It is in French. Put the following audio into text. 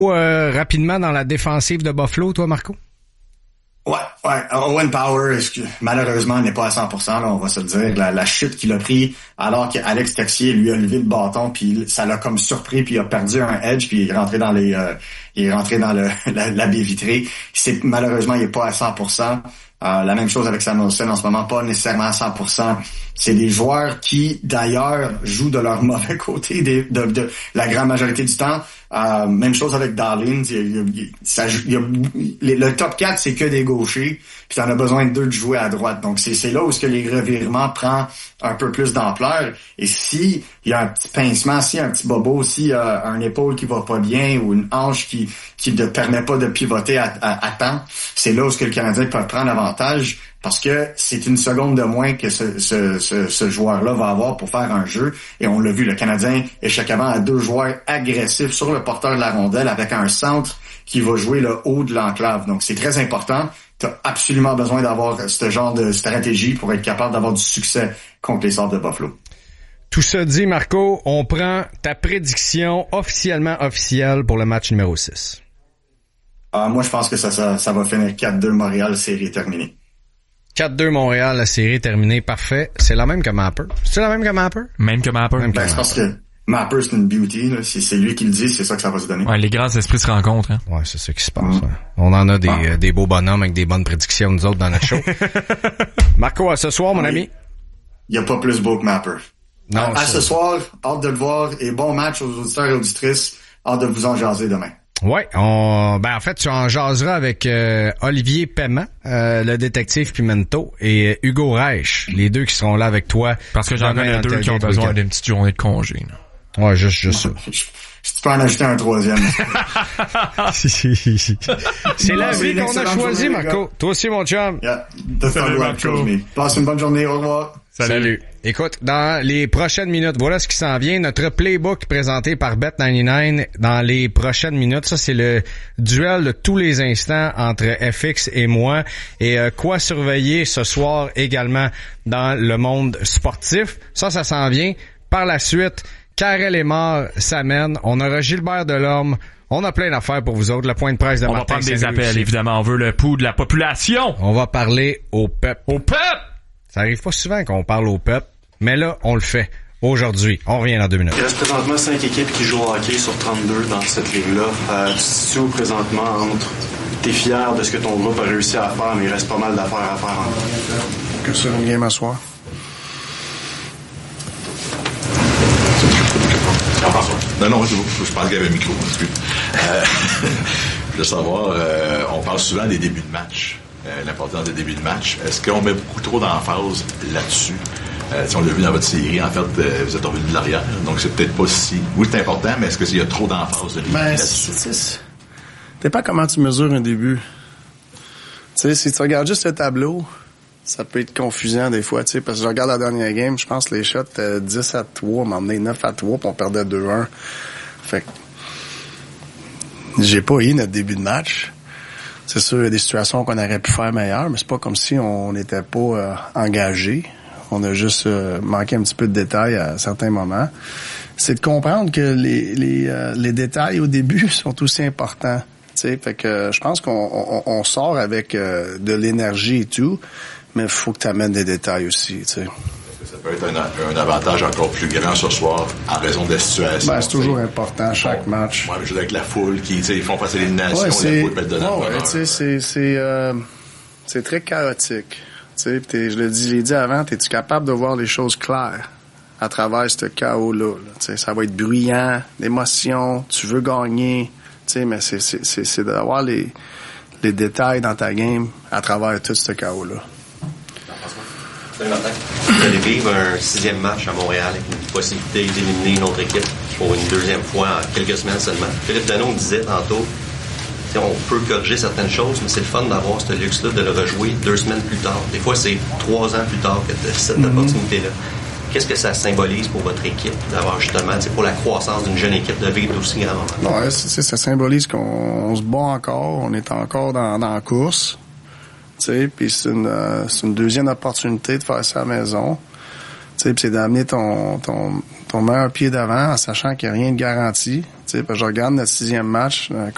Rapidement dans la défensive de Buffalo, toi, Marco? Ouais. Owen Power, malheureusement, n'est pas à 100%, là, on va se le dire. La chute qu'il a pris, alors qu'Alex Texier lui a levé le bâton, puis ça l'a comme surpris, puis il a perdu un edge, puis il est rentré dans la baie vitrée. Malheureusement, il est pas à 100%. La même chose avec Samuelson en ce moment, pas nécessairement à 100%. C'est des joueurs qui, d'ailleurs, jouent de leur mauvais côté de la grande majorité du temps. Même chose avec Darlene. Le top 4, c'est que des gauchers, puis t'en as besoin de deux de jouer à droite. Donc, c'est là où ce que les revirements prend un peu plus d'ampleur. Et si il y a un petit pincement, si un petit bobo, si un épaule qui va pas bien ou une hanche qui ne permet pas de pivoter à temps, c'est là où ce que le Canadien peut prendre avantage. Parce que c'est une seconde de moins que ce joueur-là va avoir pour faire un jeu. Et on l'a vu, le Canadien échec avant à deux joueurs agressifs sur le porteur de la rondelle avec un centre qui va jouer le haut de l'enclave. Donc, c'est très important. Tu as absolument besoin d'avoir ce genre de stratégie pour être capable d'avoir du succès contre les Sabres de Buffalo. Tout ça dit, Marco, on prend ta prédiction officielle pour le match numéro 6. Moi, je pense que ça va finir 4-2 Montréal, série terminée. 4-2 Montréal, la série est terminée. Parfait. C'est la même que Mapper. C'est la même que Mapper? Même que Mapper. Je pense que Mapper, c'est une beauty. Là. C'est lui qui le dit, c'est ça que ça va se donner. Ouais, les grands esprits se rencontrent. Hein. Ouais, c'est ça qui se passe. Ouais. On en a des beaux bonhommes avec des bonnes prédictions, nous autres, dans notre show. Marco, à ce soir, mon ami. Il n'y a pas plus beau que Mapper. Non, à ce soir, hâte de le voir. Et bon match aux auditeurs et auditrices. Hâte de vous en jaser demain. Ouais, en fait, tu en jaseras avec Olivier Paiement, le détective Pimento, et Hugo Reich, les deux qui seront là avec toi. Parce que j'en connais deux qui ont besoin d'une petite journée de congé. Là. Ouais, juste ça. Si tu peux en ajouter un troisième. C'est la vie qu'on a choisie, Marco. Toi aussi, mon chum. Yeah, passe une bonne journée, au revoir. Salut. Écoute, dans les prochaines minutes, voilà ce qui s'en vient. Notre playbook présenté par Bet99 dans les prochaines minutes. Ça, c'est le duel de tous les instants entre FX et moi. Et quoi surveiller ce soir également dans le monde sportif. Ça s'en vient. Par la suite, Karel Émard s'amène. On aura Gilbert Delorme. On a plein d'affaires pour vous autres. Le point de presse de Martin. On va prendre des appels, évidemment. On veut le pouls de la population. On va parler au peuple. Au peuple! Ça arrive pas souvent qu'on parle au peuple, mais là, on le fait. Aujourd'hui, on revient dans 2 minutes. Il reste présentement 5 équipes qui jouent au hockey sur 32 dans cette ligue-là. Tu te situes présentement entre... T'es fier de ce que ton groupe a réussi à faire, mais il reste pas mal d'affaires à faire encore. Que sur une game à soir? Non, je parle qu'avec un micro. Je veux savoir, on parle souvent des débuts de match. L'importance des débuts de match. Est-ce qu'on met beaucoup trop d'emphase là-dessus? Si on l'a vu dans votre série, en fait, vous êtes revenu de l'arrière, donc c'est peut-être pas si... Oui, c'est important, mais est-ce qu'il y a trop d'emphase là-dessus? Dépend comment tu mesures un début. Tu sais, si tu regardes juste le tableau, ça peut être confusant des fois, tu sais, parce que je regarde la dernière game, je pense que les shots 10-3, on m'a emmené 9-3, puis on perdait 2-1. Fait que j'ai pas eu notre début de match. C'est sûr, il y a des situations qu'on aurait pu faire meilleures, mais c'est pas comme si on n'était pas engagé. On a juste manqué un petit peu de détails à certains moments. C'est de comprendre que les détails au début sont aussi importants. T'sais, fait que je pense qu'on sort avec de l'énergie et tout, mais il faut que tu amènes des détails aussi. T'sais. Ça peut être un avantage encore plus grand ce soir en raison de la situation. C'est toujours important chaque match. Moi, je joue avec la foule qui, ils font passer l'élimination, la foule peut être de c'est très chaotique. Je l'ai dit avant, es-tu capable de voir les choses claires à travers ce chaos-là? Ça va être bruyant, l'émotion, tu veux gagner, mais c'est d'avoir les détails dans ta game à travers tout ce chaos-là. Salut Martin. Vous allez vivre un 6e match à Montréal avec une possibilité d'éliminer une autre équipe pour une 2e fois en quelques semaines seulement. Philippe Danault disait tantôt, on peut corriger certaines choses, mais c'est le fun d'avoir ce luxe-là de le rejouer 2 semaines plus tard. Des fois, c'est 3 ans plus tard que cette opportunité-là. Qu'est-ce que ça symbolise pour votre équipe d'avoir justement, pour la croissance d'une jeune équipe de vivre aussi grand moment? Ouais, ça symbolise qu'on se bat encore, on est encore dans la course. Puis c'est une deuxième opportunité de faire ça à la maison. Puis c'est d'amener ton meilleur pied d'avant en sachant qu'il n'y a rien de garanti. Parce que je regarde notre 6e match